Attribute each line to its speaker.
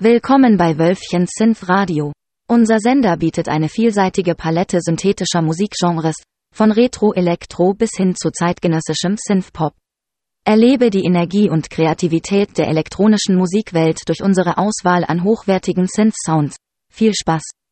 Speaker 1: Willkommen bei Wölfchen Synth Radio. Unser Sender bietet eine vielseitige Palette synthetischer Musikgenres, von Retro-Elektro bis hin zu zeitgenössischem Synthpop. Erlebe die Energie und Kreativität der elektronischen Musikwelt durch unsere Auswahl an hochwertigen Synth-Sounds. Viel Spaß!